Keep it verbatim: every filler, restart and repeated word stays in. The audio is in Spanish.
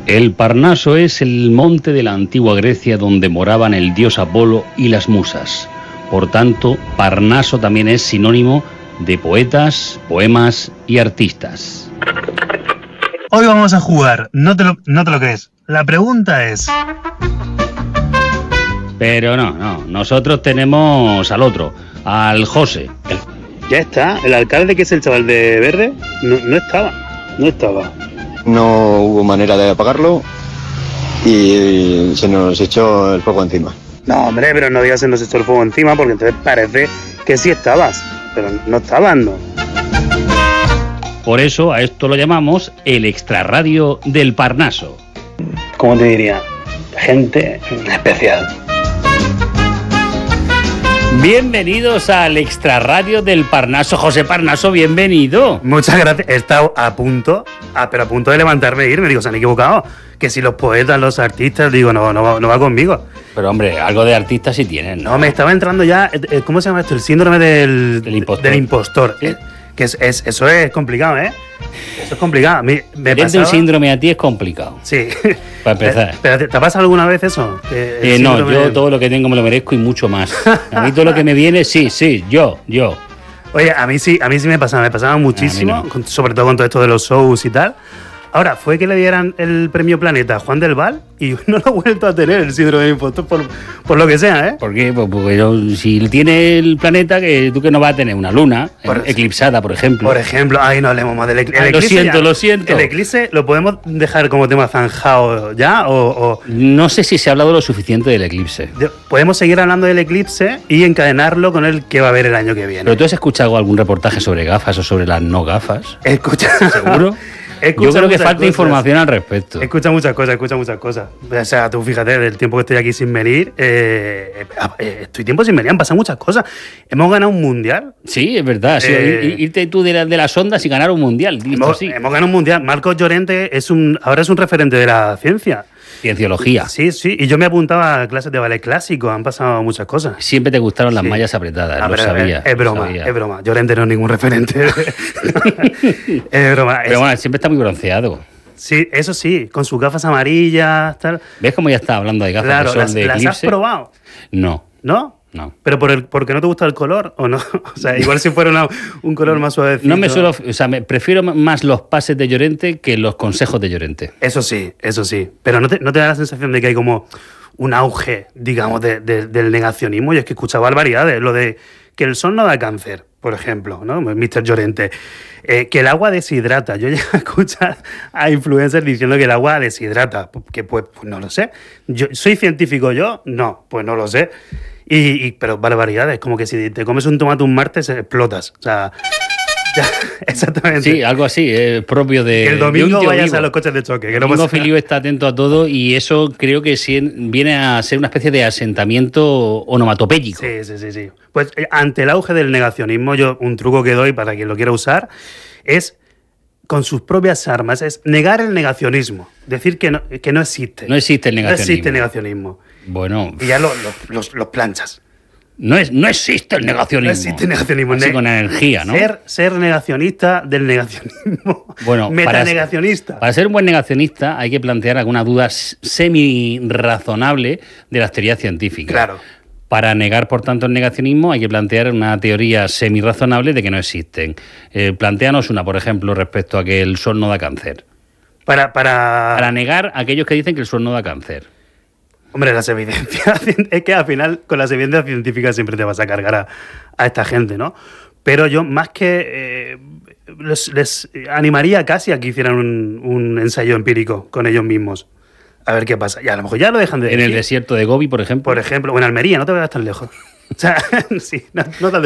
El Parnaso es el monte de la antigua Grecia donde moraban el dios Apolo y las musas. Por tanto, Parnaso también es sinónimo de poetas, poemas y artistas. Hoy vamos a jugar, no te lo, no te lo crees. La pregunta es... Pero no, no, nosotros tenemos al otro, al José. Ya está, el alcalde, que es el chaval de verde, no, no estaba, no estaba. No hubo manera de apagarlo y se nos echó el fuego encima. No, hombre, pero no digas se nos echó el fuego encima, porque entonces parece que sí estabas, pero no estabas, no. Por eso a esto lo llamamos el extrarradio del Parnaso. ¿Cómo te diría? Gente especial. Bienvenidos al extrarradio del Parnaso. José Parnaso, bienvenido. Muchas gracias. He estado a punto, a, pero a punto de levantarme e irme. Digo, se han equivocado. Que si los poetas, los artistas, digo, no, no, va, no va conmigo. Pero hombre, algo de artista sí tienen, ¿no? No, me estaba entrando ya, ¿cómo se llama esto? El síndrome del, del impostor. Del impostor. ¿Sí? Que es, es, eso es complicado, ¿eh? Eso es complicado. Me, me pasaba... un síndrome a ti es complicado. Sí. Para empezar. ¿Pero te, te ha pasado alguna vez eso? Eh, no, yo de... todo lo que tengo me lo merezco y mucho más. A mí todo lo que me viene, sí, sí, yo, yo. Oye, a mí sí, a mí sí me pasaba, me pasaba muchísimo, no. con, sobre todo con todo esto de los shows y tal. Ahora, fue que le dieran el premio Planeta a Juan del Val y no lo he vuelto a tener, el síndrome de impostor, por, por lo que sea, ¿eh? ¿Por qué? Pues porque yo, si tiene el planeta, que tú que no vas a tener una luna por, eclipsada, por ejemplo. Por ejemplo, ay, no hablemos más del eclipse. Ay, lo siento, ya, lo siento. ¿El eclipse lo podemos dejar como tema zanjado ya? O, o... No sé si se ha hablado lo suficiente del eclipse. Podemos seguir hablando del eclipse y encadenarlo con el que va a haber el año que viene. ¿Pero tú has escuchado algún reportaje sobre gafas o sobre las no gafas? Escucha. ¿Seguro? Yo creo que falta cosas. información al respecto. Escucha muchas cosas, escucha muchas cosas. O sea, tú fíjate, del tiempo que estoy aquí sin venir, eh, eh, estoy tiempo sin venir, han pasado muchas cosas. Hemos ganado un mundial. Sí, es verdad. Sí, eh, irte tú de, la, de las ondas y ganar un mundial. Listo, hemos, sí. hemos ganado un mundial. Marcos Llorente es un, ahora es un referente de la ciencia. Cienciología. Sí, sí. Y yo me apuntaba a clases de ballet clásico. Han pasado muchas cosas. Siempre te gustaron las sí. mallas apretadas, ah, lo sabía. Es, es broma, sabía. es broma. Llorente no es ningún referente. Es broma. Pero es... bueno, siempre está muy bronceado. Sí, eso sí, con sus gafas amarillas, tal. ¿Ves cómo ya está hablando de gafas claro, de sol las, de eclipse? ¿las has probado? No. ¿No? No. ¿Pero por el, porque no te gusta el color o no? O sea, igual si fuera una, un color más suavecito. No me suelo... O sea, me prefiero más los pases de Llorente que los consejos de Llorente. Eso sí, eso sí. Pero ¿no te, no te da la sensación de que hay como un auge, digamos, de, de, del negacionismo? Yo es que he escuchado barbaridades. Lo de que el sol no da cáncer, por ejemplo, ¿no? mister Llorente. Eh, que el agua deshidrata. Yo llego a escuchar a influencers diciendo que el agua deshidrata. Que pues, pues no lo sé. Yo, ¿Soy científico yo? No, pues no lo sé. Y, y, pero barbaridades, como que si te comes un tomate un martes explotas. O sea, ya, exactamente. Sí, algo así, es propio de. Que el domingo de vayas vivo. a los coches de choque. Que el no domingo Filio está atento a todo y eso creo que viene a ser una especie de asentamiento onomatopéyico. Sí, sí, sí, sí. Pues ante el auge del negacionismo, yo un truco que doy para quien lo quiera usar es, con sus propias armas, es negar el negacionismo. Decir que no, que no existe. No existe el negacionismo. No existe el negacionismo. Bueno. Y ya los lo, lo, lo planchas. No, es, no existe el negacionismo. No existe el negacionismo. Así con energía, ¿no? Ser, ser negacionista del negacionismo. Bueno, metanegacionista. Para, para ser un buen negacionista hay que plantear alguna duda semi-razonable de las teorías científicas. Claro. Para negar, por tanto, el negacionismo hay que plantear una teoría semi-razonable de que no existen. Eh, plantéanos una, por ejemplo, respecto a que el sol no da cáncer. Para, para... para negar a aquellos que dicen que el sol no da cáncer. Hombre, las evidencias, es que al final con las evidencias científicas siempre te vas a cargar a, a esta gente, ¿no? Pero yo más que eh, les, les animaría casi a que hicieran un, un ensayo empírico con ellos mismos. A ver qué pasa. Y a lo mejor ya lo dejan de decir. En el desierto de Gobi, por ejemplo. Por ejemplo, o en Almería, no te vayas tan lejos. O sea, sí, no, no te